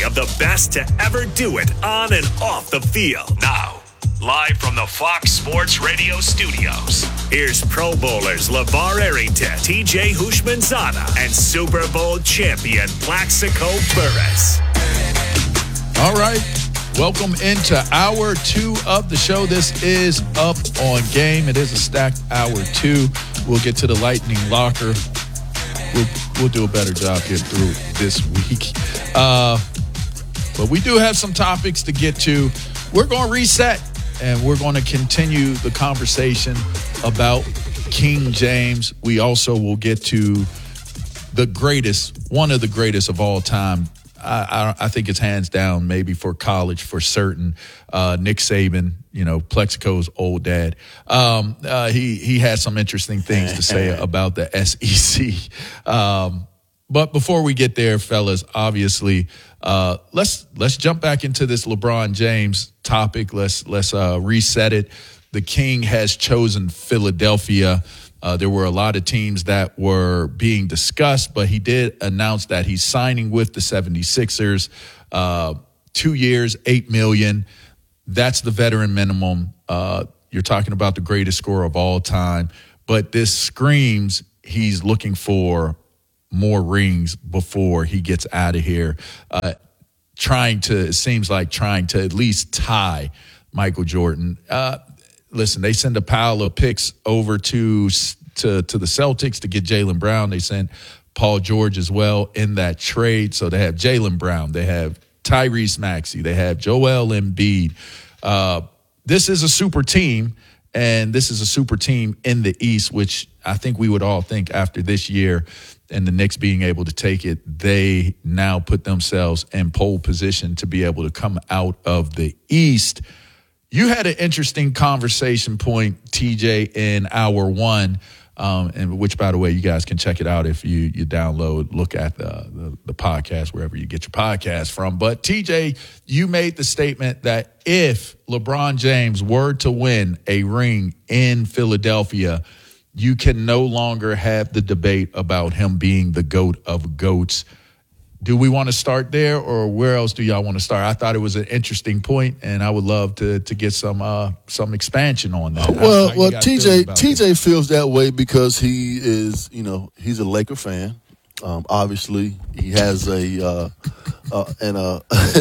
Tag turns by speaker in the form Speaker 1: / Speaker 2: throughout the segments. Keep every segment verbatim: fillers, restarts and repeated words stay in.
Speaker 1: of the best to ever do it on and off the field. Now, live from the Fox Sports Radio studios, here's Pro Bowlers LeVar Arrington, T J Houshmandzadeh, and Super Bowl champion Plaxico Burress.
Speaker 2: All right. Welcome into hour two of the show. This is Up on Game. It is a stacked hour two. We'll get to the lightning locker. We'll, we'll do a better job getting through this week. Uh, but we do have some topics to get to. We're going to reset, and we're going to continue the conversation about King James. We also will get to the greatest, one of the greatest of all time. I, I, I think it's hands down, maybe for college, for certain. Uh, Nick Saban, you know, Plexico's old dad. Um, uh, he he had some interesting things to say about the S E C. Um, but before we get there, fellas, obviously, uh, let's let's jump back into this LeBron James topic. Let's let's uh, reset it. The King has chosen Philadelphia. Uh, there were a lot of teams that were being discussed, but he did announce that he's signing with the seventy-sixers. Uh, two years, eight million dollars. That's the veteran minimum. Uh, you're talking about the greatest scorer of all time. But this screams he's looking for more rings before he gets out of here. Uh, trying to, it seems like trying to at least tie Michael Jordan. Uh, Listen, they send a pile of picks over to to to the Celtics to get Jaylen Brown. They sent Paul George as well in that trade. So they have Jaylen Brown. They have Tyrese Maxey. They have Joel Embiid. Uh, this is a super team, and this is a super team in the East, which I think we would all think after this year and the Knicks being able to take it, they now put themselves in pole position to be able to come out of the East. You had an interesting conversation point, T J, in hour one, um, and which, by the way, you guys can check it out if you you download, look at the, the the podcast wherever you get your podcast from. But T J, you made the statement that if LeBron James were to win a ring in Philadelphia, you can no longer have the debate about him being the GOAT of GOATs. Do we want to start there, or where else do y'all want to start? I thought it was an interesting point, and I would love to to get some uh, some expansion on that.
Speaker 3: Well,
Speaker 2: how, how
Speaker 3: well, T J T J that? feels that way because he is, you know, he's a Laker fan. Um, obviously, he has a uh, uh, and uh,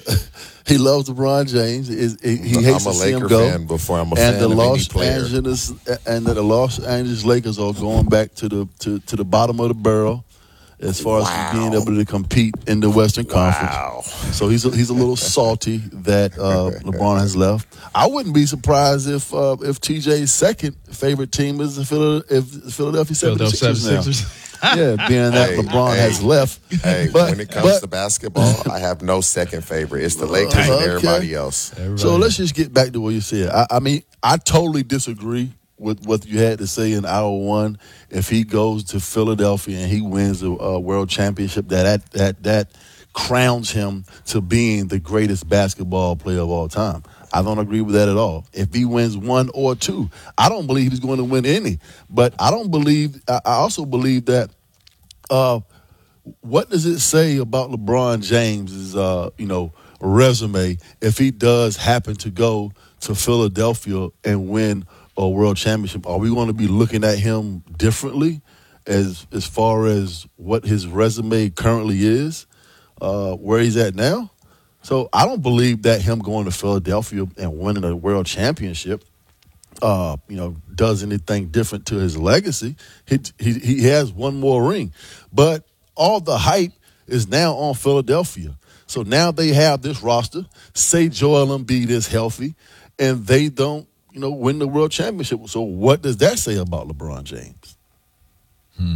Speaker 3: he loves LeBron James. He, he hates
Speaker 4: I'm a
Speaker 3: to see
Speaker 4: Laker
Speaker 3: him go.
Speaker 4: fan before I'm a
Speaker 3: and
Speaker 4: fan
Speaker 3: the
Speaker 4: of
Speaker 3: Los
Speaker 4: any player.
Speaker 3: Angeles and the Los Angeles Lakers are going back to the to, to the bottom of the barrel as far
Speaker 4: wow.
Speaker 3: as being able to compete in the Western Conference.
Speaker 4: Wow.
Speaker 3: So he's a, he's a little salty that uh, LeBron has left. I wouldn't be surprised if uh, if T J's second favorite team is the Philadelphia, Philadelphia seventy-sixers now. Yeah, being that
Speaker 4: hey,
Speaker 3: LeBron
Speaker 4: hey,
Speaker 3: has left.
Speaker 4: Hey,
Speaker 3: but,
Speaker 4: when it comes
Speaker 3: but,
Speaker 4: to basketball, I have no second favorite. It's the Lakers
Speaker 3: uh,
Speaker 4: and
Speaker 3: okay.
Speaker 4: everybody else.
Speaker 2: Everybody.
Speaker 3: So let's just get back to what you said. I, I mean, I totally disagree with what you had to say in hour one. If he goes to Philadelphia and he wins the uh, world championship, that, that that that crowns him to being the greatest basketball player of all time. I don't agree with that at all. If he wins one or two, I don't believe he's going to win any. But I don't believe. I also believe that. Uh, what does it say about LeBron James's, uh, you know, resume if he does happen to go to Philadelphia and win a world championship? Are we going to be looking at him differently as as far as what his resume currently is, uh, where he's at now? So I don't believe that him going to Philadelphia and winning a world championship, uh, you know, does anything different to his legacy. He, he he has one more ring, but all the hype is now on Philadelphia. So now they have this roster. Say Joel Embiid is healthy, and they don't, you know, win the world championship. So what does that say about LeBron James?
Speaker 2: Hmm.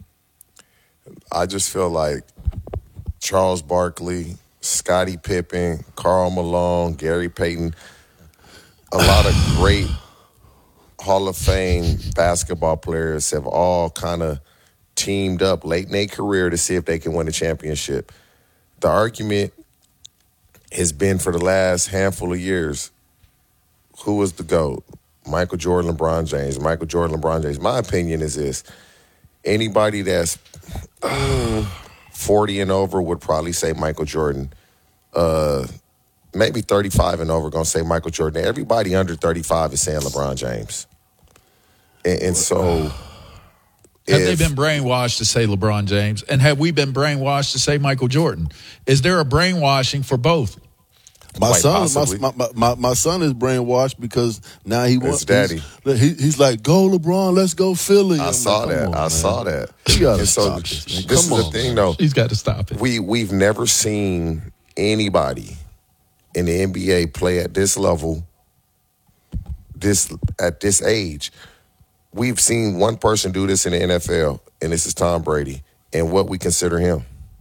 Speaker 4: I just feel like Charles Barkley, Scottie Pippen, Karl Malone, Gary Payton, a lot of great Hall of Fame basketball players have all kind of teamed up late in their career to see if they can win a championship. The argument has been for the last handful of years, who was the GOAT? Michael Jordan, LeBron James. Michael Jordan, LeBron James. My opinion is this. Anybody that's uh, forty and over would probably say Michael Jordan uh, maybe thirty-five and over going to say Michael Jordan. Everybody under thirty-five is saying LeBron James. And, and so...
Speaker 2: Have
Speaker 4: if,
Speaker 2: they been brainwashed to say LeBron James? And have we been brainwashed to say Michael Jordan? Is there a brainwashing for both?
Speaker 3: My
Speaker 4: Quite
Speaker 3: son, my, my, my, my son is brainwashed because now he wants.
Speaker 4: His daddy.
Speaker 3: He's, he, he's like, "Go LeBron, let's go Philly."
Speaker 4: I
Speaker 3: I'm
Speaker 4: saw
Speaker 3: like,
Speaker 4: that.
Speaker 3: on,
Speaker 4: I
Speaker 3: man.
Speaker 4: saw that.
Speaker 3: You gotta
Speaker 4: and so
Speaker 3: stop this, man.
Speaker 4: this is
Speaker 3: Come
Speaker 4: the
Speaker 3: on,
Speaker 4: thing,
Speaker 3: man.
Speaker 4: though.
Speaker 2: He's got to stop it.
Speaker 4: We we've never seen anybody in the N B A play at this level, this at this age. We've seen one person do this in the N F L, and this is Tom Brady, and what we consider him.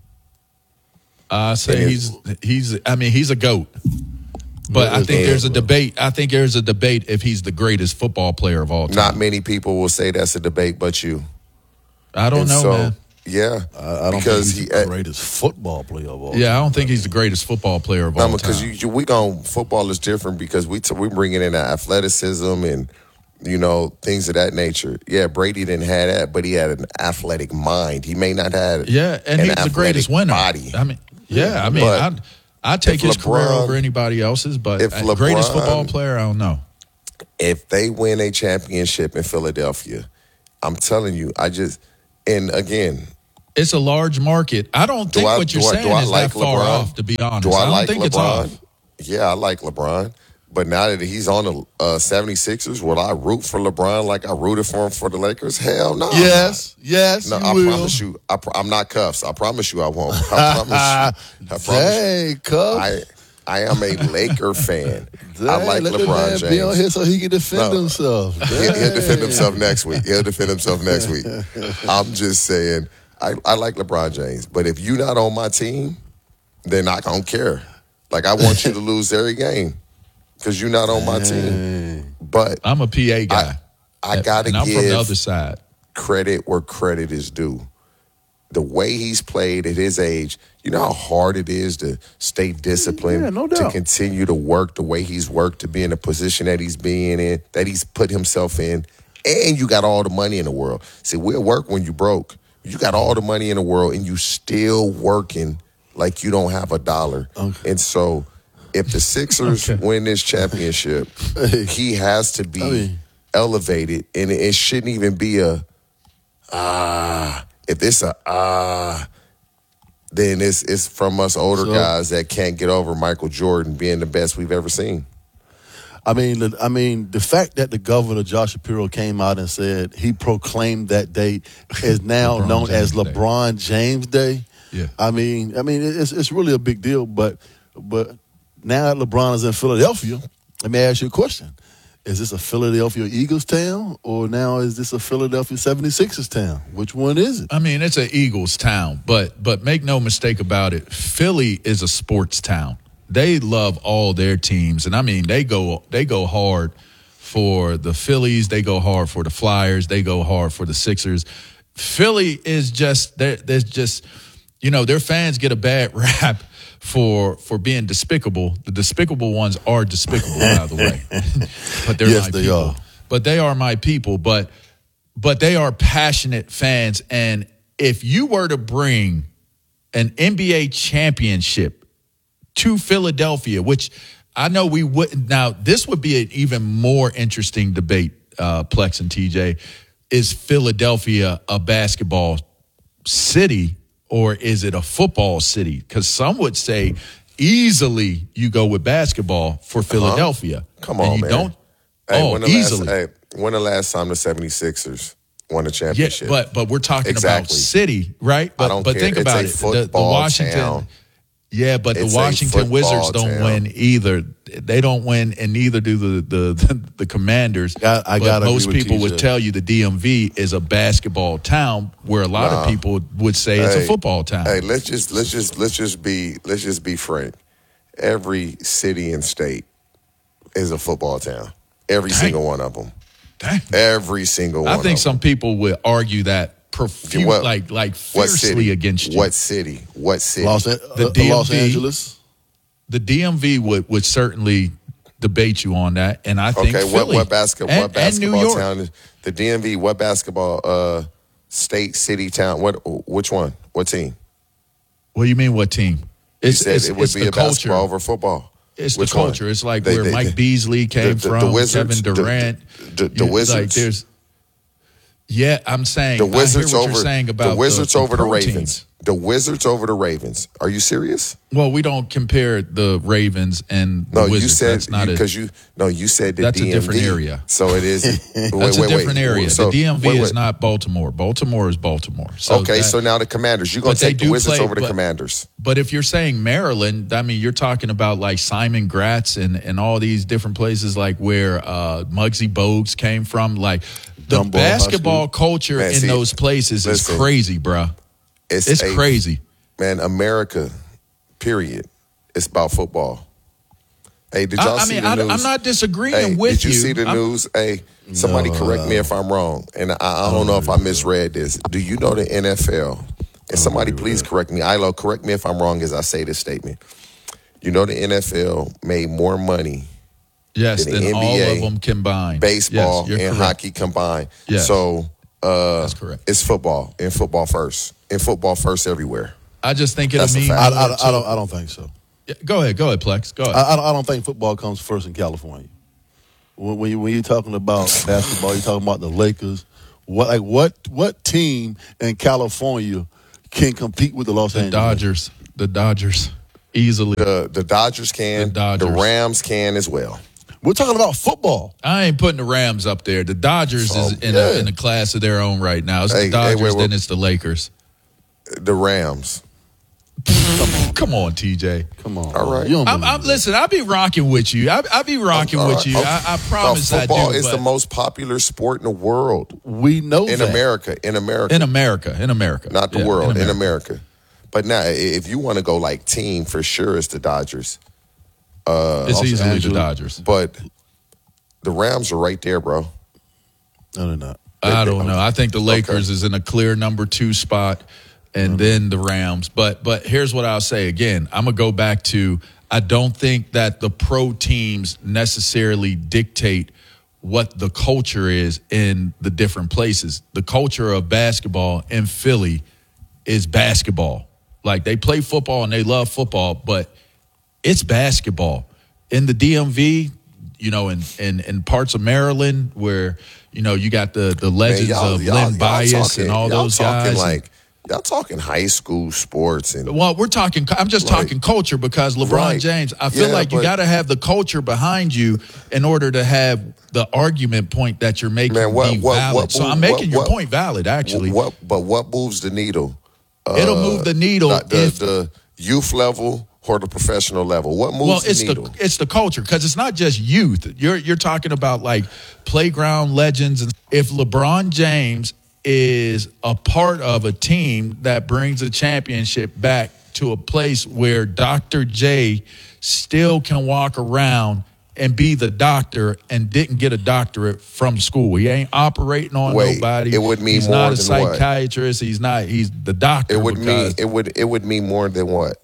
Speaker 2: I say
Speaker 4: And
Speaker 2: he's he's. I mean, he's a GOAT. But
Speaker 3: What
Speaker 2: I
Speaker 3: is
Speaker 2: think
Speaker 3: that,
Speaker 2: there's a
Speaker 3: bro?
Speaker 2: debate. I think there's a debate if he's the greatest football player of all time.
Speaker 4: Not many people will say that's a debate, but you.
Speaker 2: I don't
Speaker 4: And
Speaker 2: know,
Speaker 4: so,
Speaker 2: man.
Speaker 4: Yeah,
Speaker 3: I, I don't
Speaker 4: because
Speaker 3: think he's
Speaker 4: he.
Speaker 3: the greatest football player of all.
Speaker 2: Yeah, I don't think he's the greatest football player of all
Speaker 4: No,
Speaker 2: time.
Speaker 4: because you, you, we gon' football is different because we t- we bringing in athleticism and you know things of that nature. Yeah, Brady didn't have that, but he had an athletic mind. He may not have
Speaker 2: yeah, and
Speaker 4: an
Speaker 2: he's the greatest
Speaker 4: athletic
Speaker 2: winner.
Speaker 4: body.
Speaker 2: I mean, yeah, I mean,
Speaker 4: But
Speaker 2: I I take
Speaker 4: if
Speaker 2: his career
Speaker 4: LeBron-
Speaker 2: over anybody else's, but
Speaker 4: if
Speaker 2: uh, greatest
Speaker 4: LeBron-
Speaker 2: football player, I don't know.
Speaker 4: If they win a championship in Philadelphia, I'm telling you, I just and again,
Speaker 2: It's a large market. I don't
Speaker 4: do
Speaker 2: think
Speaker 4: I,
Speaker 2: what you're
Speaker 4: do I,
Speaker 2: saying
Speaker 4: do I
Speaker 2: is
Speaker 4: like
Speaker 2: that far
Speaker 4: LeBron?
Speaker 2: off, to be honest.
Speaker 4: Do I,
Speaker 2: I don't
Speaker 4: like
Speaker 2: think it's
Speaker 4: LeBron?
Speaker 2: off.
Speaker 4: Yeah, I like LeBron. But now that he's on the uh, seventy-sixers, will I root for LeBron like I rooted for him for the Lakers? Hell no.
Speaker 3: Yes, yes,
Speaker 4: No,
Speaker 3: you
Speaker 4: I
Speaker 3: will.
Speaker 4: promise you. I pro- I'm not cuffs. I promise you I won't. I promise you. I promise you.
Speaker 3: Dang, Cub.
Speaker 4: I, I am a Laker fan.
Speaker 3: Dang,
Speaker 4: I like
Speaker 3: let the
Speaker 4: LeBron
Speaker 3: man
Speaker 4: James.
Speaker 3: be on here so he can defend
Speaker 4: No.
Speaker 3: himself.
Speaker 4: He'll, he'll defend
Speaker 3: Dang.
Speaker 4: himself next week. He'll defend himself next week. I'm just saying, I, I like LeBron James. But if you're not on my team, then I don't care. Like, I want you to lose every game because you're not on my team. But
Speaker 2: I'm a P A guy.
Speaker 4: I got to
Speaker 2: and I'm from the
Speaker 4: give
Speaker 2: other side.
Speaker 4: credit where credit is due. The way he's played at his age, you know how hard it is to stay disciplined,
Speaker 3: Yeah, no
Speaker 4: to
Speaker 3: doubt.
Speaker 4: continue to work the way he's worked, to be in the position that he's being in, that he's put himself in, and you got all the money in the world. See, we'll work when you broke. You got all the money in the world, and you still working like you don't have a dollar.
Speaker 3: Okay.
Speaker 4: And so, if the Sixers
Speaker 2: Okay.
Speaker 4: win this championship, he has to be
Speaker 3: I mean-
Speaker 4: elevated, and it, it shouldn't even be a ah. If it's a ah, then it's it's from us older
Speaker 3: So-
Speaker 4: guys that can't get over Michael Jordan being the best we've ever seen.
Speaker 3: I mean, the, I mean, the fact that the governor Josh Shapiro came out and said he proclaimed that day is now
Speaker 2: LeBron
Speaker 3: known as
Speaker 2: James Day.
Speaker 3: LeBron James Day.
Speaker 2: Yeah.
Speaker 3: I mean, I mean, it's it's really a big deal. But but now that LeBron is in Philadelphia, let me ask you a question: is this a Philadelphia Eagles town, or now is this a Philadelphia seventy-sixers town? Which one is it?
Speaker 2: I mean, it's an Eagles town, but but make no mistake about it, Philly is a sports town. They love all their teams, and I mean, they go they go hard for the Phillies, they go hard for the Flyers, they go hard for the Sixers. Philly is just there. There's just you know their fans get a bad rap for for being despicable. The despicable ones are despicable, by the way, but they're
Speaker 3: Yes,
Speaker 2: my
Speaker 3: they
Speaker 2: people.
Speaker 3: are.
Speaker 2: But they are my people. But but they are passionate fans, and if you were to bring an N B A championship to Philadelphia, which I know we wouldn't. Now, this would be an even more interesting debate, uh, Plex and T J. Is Philadelphia a basketball city or is it a football city? Because some would say easily you go with basketball for Philadelphia.
Speaker 4: Come
Speaker 2: And
Speaker 4: on,
Speaker 2: you
Speaker 4: man.
Speaker 2: don't.
Speaker 4: Hey,
Speaker 2: oh,
Speaker 4: when the
Speaker 2: easily.
Speaker 4: Last, hey, when the last time the seventy-sixers won a
Speaker 2: Yeah,
Speaker 4: championship?
Speaker 2: but but we're talking about
Speaker 4: Exactly.
Speaker 2: city, right? But
Speaker 4: don't
Speaker 2: but
Speaker 4: care.
Speaker 2: think
Speaker 4: It's
Speaker 2: about
Speaker 4: a
Speaker 2: it. The, the
Speaker 4: football
Speaker 2: Washington,
Speaker 4: town.
Speaker 2: yeah, but
Speaker 4: It's
Speaker 2: the
Speaker 4: a
Speaker 2: Washington Wizards
Speaker 4: football
Speaker 2: don't
Speaker 4: town.
Speaker 2: win either. They don't win, and neither do the the the, the Commanders.
Speaker 3: I- I
Speaker 2: but
Speaker 3: gotta
Speaker 2: most
Speaker 3: agree with
Speaker 2: people
Speaker 3: T J.
Speaker 2: would tell you the D M V is a basketball town, where a lot
Speaker 4: Nah.
Speaker 2: of people would say it's a
Speaker 4: Hey,
Speaker 2: football town.
Speaker 4: Hey, let's just let's just let's just be let's just be frank. Every city and state is a football town. Every
Speaker 2: Dang.
Speaker 4: single one of them.
Speaker 2: Dang.
Speaker 4: Every single one.
Speaker 2: I
Speaker 4: of
Speaker 2: think
Speaker 4: them.
Speaker 2: some people would argue that profu-
Speaker 4: What-
Speaker 2: like like
Speaker 4: What
Speaker 2: fiercely
Speaker 4: city?
Speaker 2: against you.
Speaker 4: What city? What city?
Speaker 3: Los, uh,
Speaker 2: The
Speaker 3: uh, Los
Speaker 2: D M V.
Speaker 3: Angeles.
Speaker 2: The D M V would, would certainly debate you on that, and I think
Speaker 4: Okay, what
Speaker 2: Philly
Speaker 4: what basketball
Speaker 2: and,
Speaker 4: what basketball
Speaker 2: and New York.
Speaker 4: town is the D M V? What basketball uh state, city, town? What which one? What team?
Speaker 2: What do you mean? What team?
Speaker 4: You
Speaker 2: It's,
Speaker 4: said
Speaker 2: it's,
Speaker 4: it would
Speaker 2: it's
Speaker 4: be
Speaker 2: the
Speaker 4: a
Speaker 2: culture.
Speaker 4: basketball over football.
Speaker 2: It's
Speaker 4: Which
Speaker 2: the
Speaker 4: one?
Speaker 2: culture. It's like
Speaker 4: They-
Speaker 2: where
Speaker 4: they-
Speaker 2: Mike
Speaker 4: they-
Speaker 2: Beasley came
Speaker 4: the, the,
Speaker 2: from,
Speaker 4: the Wizards,
Speaker 2: Kevin Durant.
Speaker 4: The, the, the
Speaker 2: You-
Speaker 4: Wizards.
Speaker 2: Like there's, yeah, I'm saying
Speaker 4: the
Speaker 2: I
Speaker 4: Wizards
Speaker 2: hear what
Speaker 4: over
Speaker 2: you're saying about
Speaker 4: the Wizards
Speaker 2: the, the
Speaker 4: over the
Speaker 2: pro
Speaker 4: Ravens.
Speaker 2: teams.
Speaker 4: The Wizards over the Ravens. Are you serious?
Speaker 2: Well, we don't compare the Ravens and the
Speaker 4: No,
Speaker 2: Wizards.
Speaker 4: you said
Speaker 2: That's not
Speaker 4: because
Speaker 2: a,
Speaker 4: you, no, you said the
Speaker 2: That's a
Speaker 4: D M V.
Speaker 2: different area.
Speaker 4: So it is. wait,
Speaker 2: That's
Speaker 4: wait,
Speaker 2: a different
Speaker 4: wait.
Speaker 2: area.
Speaker 4: So,
Speaker 2: the D M V
Speaker 4: wait,
Speaker 2: is
Speaker 4: wait.
Speaker 2: not Baltimore. Baltimore is Baltimore. So
Speaker 4: Okay,
Speaker 2: that-
Speaker 4: so now the Commanders. You're gonna
Speaker 2: But they
Speaker 4: take the
Speaker 2: do
Speaker 4: Wizards
Speaker 2: play-
Speaker 4: over the
Speaker 2: but-
Speaker 4: Commanders.
Speaker 2: But if you're saying Maryland, I mean, you're talking about like Simon Gratz and, and all these different places like where uh, Muggsy Bogues came from. Like the
Speaker 3: Dumbo High
Speaker 2: basketball
Speaker 3: School.
Speaker 2: culture
Speaker 4: Man,
Speaker 2: in
Speaker 4: see,
Speaker 2: those places
Speaker 4: listen.
Speaker 2: is crazy, bruh.
Speaker 4: It's,
Speaker 2: It's
Speaker 4: a-
Speaker 2: crazy.
Speaker 4: man. America, period. It's about football. Hey, did y'all
Speaker 2: I, I
Speaker 4: see
Speaker 2: mean,
Speaker 4: the
Speaker 2: I,
Speaker 4: news?
Speaker 2: I'm not disagreeing
Speaker 4: Hey,
Speaker 2: with
Speaker 4: did you, see the
Speaker 2: I'm-
Speaker 4: news? Hey, somebody
Speaker 3: No,
Speaker 4: correct me
Speaker 3: no.
Speaker 4: if I'm wrong, and I, I don't know if I misread this. Do you know the N F L? And somebody please correct me. Ilo, correct me if I'm wrong as I say this statement. You know the N F L made more money,
Speaker 2: Yes,
Speaker 4: in the
Speaker 2: then
Speaker 4: N B
Speaker 2: all
Speaker 4: A,
Speaker 2: of them combined.
Speaker 4: baseball
Speaker 2: Yes, you're
Speaker 4: and
Speaker 2: correct.
Speaker 4: hockey combined.
Speaker 2: Yes.
Speaker 4: So uh,
Speaker 2: That's correct.
Speaker 4: it's football and football first, and football first everywhere.
Speaker 2: I just think it'll
Speaker 4: That's a
Speaker 2: mean.
Speaker 4: fact.
Speaker 3: I,
Speaker 2: more
Speaker 3: I,
Speaker 2: to-
Speaker 3: I don't. I don't think so.
Speaker 2: Yeah, go ahead, go ahead, Plex. Go ahead.
Speaker 3: I, I don't- I don't think football comes first in California. When, when, you, when you're talking about basketball, you're talking about the Lakers. What like what what team in California can compete with the Los
Speaker 2: the
Speaker 3: Angeles?
Speaker 2: Dodgers, the Dodgers, easily.
Speaker 4: The the Dodgers can,
Speaker 2: The Dodgers.
Speaker 4: Rams can as well.
Speaker 3: We're talking about football.
Speaker 2: I ain't putting the Rams up there. The Dodgers
Speaker 4: Oh,
Speaker 2: is in,
Speaker 3: yeah.
Speaker 2: a, in a class of their own right now. It's
Speaker 4: Hey, hey,
Speaker 2: the Dodgers,
Speaker 4: wait, wait.
Speaker 2: then it's the Lakers.
Speaker 4: The Rams.
Speaker 2: Come on, T J.
Speaker 3: Come on,
Speaker 4: All right.
Speaker 3: You don't
Speaker 2: I'm,
Speaker 3: believe
Speaker 2: I'm
Speaker 3: that.
Speaker 2: listen. I'll be rocking with you. I, I'll be rocking
Speaker 4: All
Speaker 2: with
Speaker 4: right.
Speaker 2: you.
Speaker 4: Okay.
Speaker 2: I, I promise
Speaker 4: No,
Speaker 2: I
Speaker 4: football
Speaker 2: do.
Speaker 4: is the
Speaker 2: but
Speaker 4: most popular sport in the world.
Speaker 3: We know
Speaker 4: In
Speaker 3: that.
Speaker 4: America. In America.
Speaker 2: in America, in America,
Speaker 4: Not the
Speaker 2: Yeah,
Speaker 4: world. In
Speaker 2: America.
Speaker 4: America. But now, i- if you want to go like team, for sure it's the Dodgers. Uh,
Speaker 2: It's
Speaker 3: Los
Speaker 2: easily
Speaker 3: Angeles.
Speaker 2: the Dodgers.
Speaker 4: But the Rams are right there, bro.
Speaker 3: No, they're not.
Speaker 2: I don't know. I think the Lakers is in a clear number two spot, and then the Rams. But but here's what I'll say again. I'm gonna go back to I don't think that the pro teams necessarily dictate what the culture is in the different places. The culture of basketball in Philly is basketball. Like they play football and they love football, but it's basketball. In the D M V, you know, in, in, in parts of Maryland where, you know, you got the, the
Speaker 4: Man,
Speaker 2: legends
Speaker 4: y'all-
Speaker 2: of
Speaker 4: y'all-
Speaker 2: Len
Speaker 4: y'all
Speaker 2: Bias
Speaker 4: talking-
Speaker 2: and all
Speaker 4: y'all
Speaker 2: those
Speaker 4: talking
Speaker 2: guys.
Speaker 4: Like, y'all talking high school sports and
Speaker 2: Well, we're talking. I'm just
Speaker 4: Right.
Speaker 2: talking culture because LeBron
Speaker 4: Right.
Speaker 2: James. I feel
Speaker 4: Yeah,
Speaker 2: like you
Speaker 4: but-
Speaker 2: got to have the culture behind you in order to have the argument point that you're making
Speaker 4: Man, what-
Speaker 2: be
Speaker 4: what-
Speaker 2: valid.
Speaker 4: what-
Speaker 2: so I'm
Speaker 4: what-
Speaker 2: making your
Speaker 4: what-
Speaker 2: point valid. Actually,
Speaker 4: what? But what moves the needle?
Speaker 2: it'll move the needle
Speaker 4: The, the,
Speaker 2: if
Speaker 4: the youth level or the professional level? What moves
Speaker 2: well,
Speaker 4: the
Speaker 2: it's
Speaker 4: needle?
Speaker 2: the it's the culture because it's not just youth. You're you're talking about like playground legends, and if LeBron James is a part of a team that brings a championship back to a place where Doctor J still can walk around and be the doctor and didn't get a doctorate from school. He ain't operating on
Speaker 4: Wait,
Speaker 2: nobody.
Speaker 4: it would mean
Speaker 2: he's
Speaker 4: more
Speaker 2: not a
Speaker 4: than what?
Speaker 2: psychiatrist. He's not. He's the doctor.
Speaker 4: It would mean
Speaker 2: because
Speaker 4: it would it would mean more than what?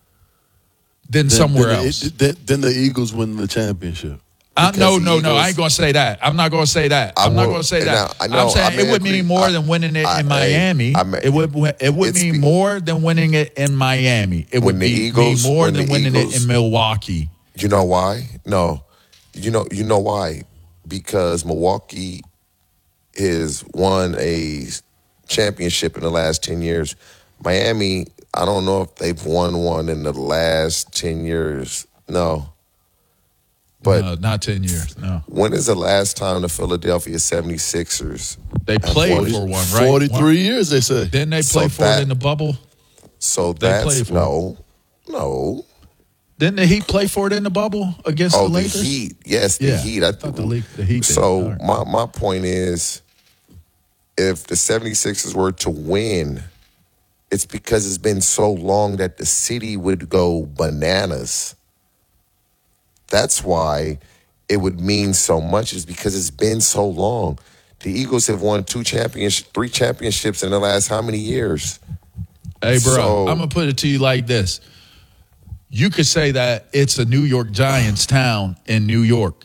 Speaker 2: than
Speaker 3: Then-
Speaker 2: somewhere
Speaker 3: then,
Speaker 2: else.
Speaker 3: it- then, then the Eagles win the championship.
Speaker 2: I,
Speaker 4: Because
Speaker 2: no,
Speaker 4: the
Speaker 2: no, no.
Speaker 4: Eagles-
Speaker 2: I ain't gonna say that. I'm not gonna say that.
Speaker 4: I
Speaker 2: I'm not
Speaker 4: will-
Speaker 2: gonna say that.
Speaker 4: now, I know,
Speaker 2: I'm saying
Speaker 4: I may
Speaker 2: it would
Speaker 4: agree.
Speaker 2: mean more
Speaker 4: I-
Speaker 2: than winning it
Speaker 4: I-
Speaker 2: in
Speaker 4: hey,
Speaker 2: Miami.
Speaker 4: I may-
Speaker 2: it would it would
Speaker 4: It's
Speaker 2: mean
Speaker 4: be-
Speaker 2: more than winning it in Miami. It
Speaker 4: When
Speaker 2: would
Speaker 4: the
Speaker 2: be,
Speaker 4: Eagles-
Speaker 2: mean more
Speaker 4: when
Speaker 2: than
Speaker 4: the
Speaker 2: winning
Speaker 4: Eagles-
Speaker 2: it in Milwaukee.
Speaker 4: You know why? No. You know you know why? Because Milwaukee has won a championship in the last ten years. Miami, I don't know if they've won one in the last ten years. No. But
Speaker 2: no, not ten years. No,
Speaker 4: when is the last time the Philadelphia seventy-sixers
Speaker 2: they played
Speaker 4: forty
Speaker 2: for one, right?
Speaker 3: Forty-three years, they say.
Speaker 2: Didn't they
Speaker 4: So
Speaker 2: play for
Speaker 4: that-
Speaker 2: it in the bubble?
Speaker 4: So
Speaker 2: They
Speaker 4: that's
Speaker 2: played for
Speaker 4: no, no.
Speaker 2: Didn't the Heat play for it in the bubble against
Speaker 4: Oh,
Speaker 2: the
Speaker 4: the
Speaker 2: Lakers?
Speaker 4: Heat. Yes, the
Speaker 2: Yeah,
Speaker 4: Heat. I
Speaker 2: I thought the Le- the Heat did.
Speaker 4: So
Speaker 2: All right.
Speaker 4: my my point is, if the seventy-sixers were to win, it's because it's been so long that the city would go bananas. That's why it would mean so much, is because it's been so long. The Eagles have won two championships, three championships in the last how many years?
Speaker 2: Hey, bro,
Speaker 4: So-
Speaker 2: I'm gonna put it to you like this: you could say that it's a New York Giants town in New York,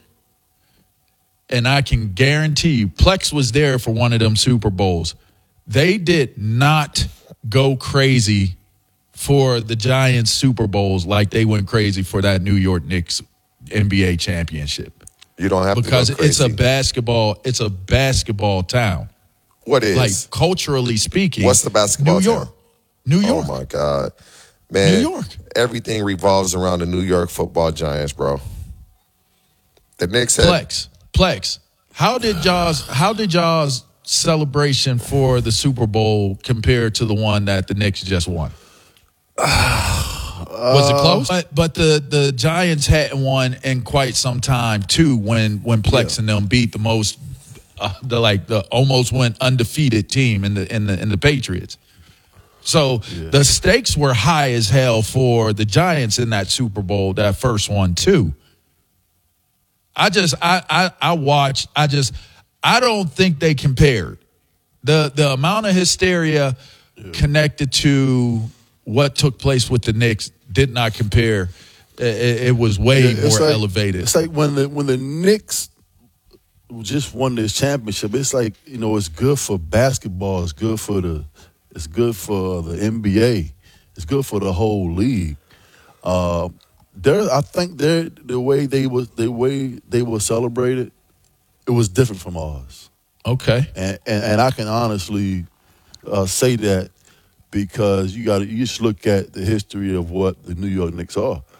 Speaker 2: and I can guarantee you, Plex was there for one of them Super Bowls. They did not go crazy for the Giants Super Bowls like they went crazy for that New York Knicks N B A championship.
Speaker 4: You don't have
Speaker 2: because
Speaker 4: to go crazy.
Speaker 2: it's a basketball. It's a basketball town.
Speaker 4: What is?
Speaker 2: Like culturally speaking,
Speaker 4: what's the basketball
Speaker 2: New York.
Speaker 4: town?
Speaker 2: New York.
Speaker 4: Oh my God, man!
Speaker 2: New York.
Speaker 4: Everything revolves around the New York Football Giants, bro. The Knicks had
Speaker 2: Plex. Plex. How did y'all's How did y'all's celebration for the Super Bowl compare to the one that the Knicks just won? Was it close? But, but the, the Giants hadn't won in quite some time too. When when Plex yeah. and them beat the most, uh, the like the almost went undefeated team in the in the in the Patriots. So yeah. the stakes were high as hell for the Giants in that Super Bowl, that first one too. I just I I, I watched. I just I don't think they compared the the amount of hysteria yeah. connected to what took place with the Knicks did not compare. It, it was way
Speaker 3: yeah,
Speaker 2: more
Speaker 3: like,
Speaker 2: elevated.
Speaker 3: It's like when the when the Knicks just won this championship. It's like, you know, it's good for basketball. It's good for the it's good for the N B A. It's good for the whole league. Uh, there, I think there the way they was the way they were celebrated, it was different from ours.
Speaker 2: Okay,
Speaker 3: and and, and I can honestly uh, say that. Because you got to you just look at the history of what the New York Knicks are.